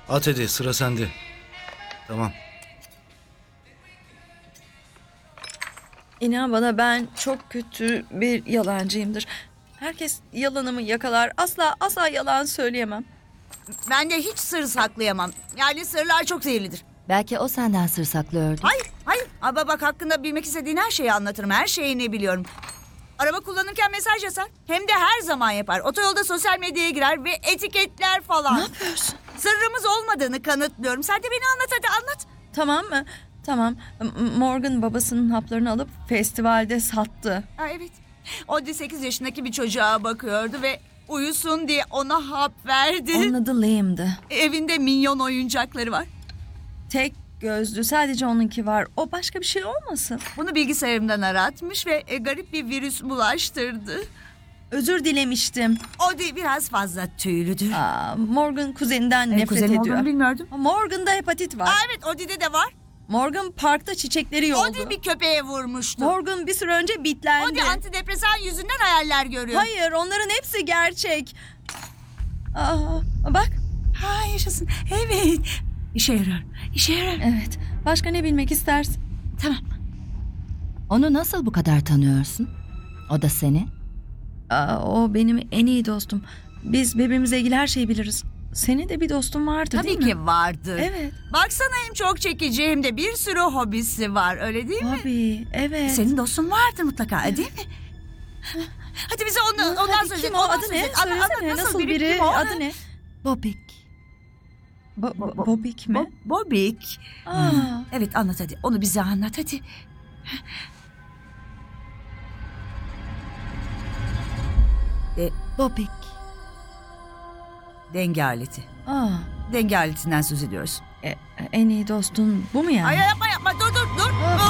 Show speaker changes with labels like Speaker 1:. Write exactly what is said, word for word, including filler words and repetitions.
Speaker 1: At hadi, sıra sende. Tamam.
Speaker 2: İnan bana, ben çok kötü bir yalancıyımdır. Herkes yalanımı yakalar. Asla asla yalan söyleyemem.
Speaker 3: Ben de hiç sır saklayamam. Yani sırlar çok zehirlidir.
Speaker 4: Belki o senden sır saklıyordu.
Speaker 3: Hayır, hayır. Ama bak, hakkında bilmek istediğin her şeyi anlatırım. Her şeyini biliyorum. Araba kullanırken mesaj yazar. Hem de her zaman yapar. Otoyolda sosyal medyaya girer ve etiketler falan.
Speaker 2: Ne yapıyorsun?
Speaker 3: Sırrımız olmadığını kanıtlıyorum. Sen de beni anlat, hadi anlat.
Speaker 2: Tamam mı? Tamam. M- Morgan babasının haplarını alıp festivalde sattı.
Speaker 3: Ha, evet. Oddi sekiz yaşındaki bir çocuğa bakıyordu ve uyusun diye ona hap verdi.
Speaker 2: Onun adı Liam'dı.
Speaker 3: Evinde minyon oyuncakları var.
Speaker 2: Tek gözlü, sadece onunki var. O başka bir şey olmasın?
Speaker 3: Bunu bilgisayarımdan aratmış ve e, garip bir virüs bulaştırdı.
Speaker 2: Özür dilemiştim.
Speaker 3: Oddi biraz fazla tüylüdür.
Speaker 2: Aa, Morgan kuzeninden
Speaker 3: E,
Speaker 2: nefret
Speaker 3: kuzenim
Speaker 2: ediyor.
Speaker 3: olduğunu bilmiyordum.
Speaker 2: Morgan'da hepatit var.
Speaker 3: Aa, evet, Oddi'de de var.
Speaker 2: Morgan parkta çiçekleri yoldu.
Speaker 3: Oddi bir köpeğe vurmuştu.
Speaker 2: Morgan bir süre önce bitlendi.
Speaker 3: Oddi antidepresan yüzünden hayaller görüyor.
Speaker 2: Hayır, onların hepsi gerçek. Aa, bak.
Speaker 3: Ha, yaşasın. Evet. İşe yarar. İşe yarar.
Speaker 2: Evet. Başka ne bilmek istersin?
Speaker 3: Tamam.
Speaker 4: Onu nasıl bu kadar tanıyorsun? O da seni.
Speaker 2: Aa, o benim en iyi dostum. Biz birbirimize ilgili her şeyi biliriz. Senin de bir dostun vardı,
Speaker 3: Tabii
Speaker 2: değil mi?
Speaker 3: ki vardır.
Speaker 2: Evet.
Speaker 3: Baksana, hem çok çekici hem de bir sürü hobisi var, öyle değil mi?
Speaker 2: Tabii, evet.
Speaker 3: Senin dostun vardır mutlaka, değil mi? Hadi bize onu,
Speaker 2: Hı,
Speaker 3: ondan
Speaker 2: hadi,
Speaker 3: söyleyecek.
Speaker 2: kim o?
Speaker 3: ondan
Speaker 2: Adı ne?
Speaker 3: söyleyecek. Anla-
Speaker 2: Söylesene.
Speaker 3: anlat,
Speaker 2: Nasıl biri?
Speaker 3: kim o?
Speaker 2: Adı ne?
Speaker 4: Bobik.
Speaker 2: Bo- Bo- Bobik mi?
Speaker 3: Bo- Bobik.
Speaker 2: Aa,
Speaker 3: Evet, anlat hadi. Onu bize anlat hadi. E,
Speaker 4: Bobik.
Speaker 3: denge aleti.
Speaker 2: aa.
Speaker 3: Denge aletinden söz ediyoruz.
Speaker 2: E, en iyi dostun bu mu yani?
Speaker 3: Ay yapma yapma, dur dur dur. Aa,